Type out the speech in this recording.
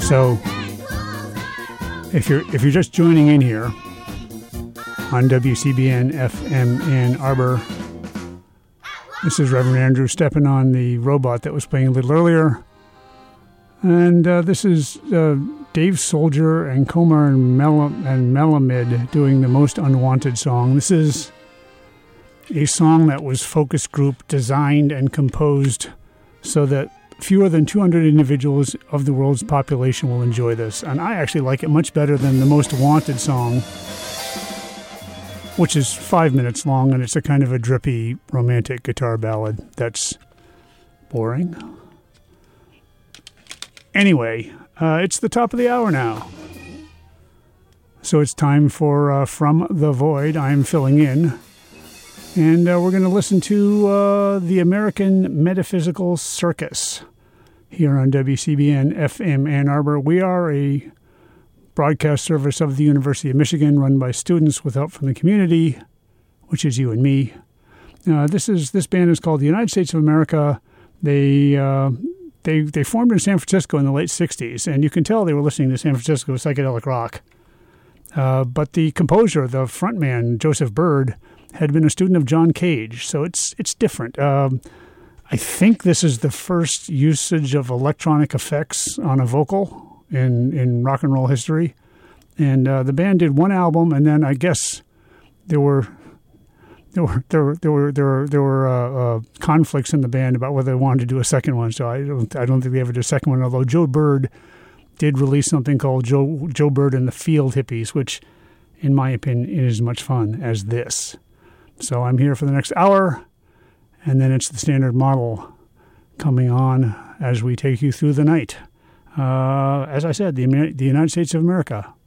So if you're just joining in here on WCBN FM Ann Arbor, this is Reverend Andrew stepping on the robot that was playing a little earlier. And this is Dave Soldier and Komar and Melamed doing the Most Unwanted song. This is a song that was focus group designed and composed so that fewer than 200 individuals of the world's population will enjoy this. And I actually like it much better than the Most Wanted song, which is 5 minutes long, and it's a kind of a drippy romantic guitar ballad that's boring. Anyway, it's the top of the hour now. So it's time for From the Void. I'm filling in. And we're going to listen to the American Metaphysical Circus here on WCBN FM Ann Arbor. We are a broadcast service of the University of Michigan run by students with help from the community, which is you and me. This band is called the United States of America. They formed in San Francisco in the late 60s, and you can tell they were listening to San Francisco psychedelic rock. But the composer, the frontman, Joseph Byrd, had been a student of John Cage, so it's different. I think this is the first usage of electronic effects on a vocal in rock and roll history. And the band did one album, and then I guess there were conflicts in the band about whether they wanted to do a second one. So I don't think they ever did a second one. Although Joe Byrd did release something called Joe Byrd and the Field Hippies, which, in my opinion, is as much fun as this. So I'm here for the next hour, and then it's the standard model coming on as we take you through the night. As I said, the United States of America.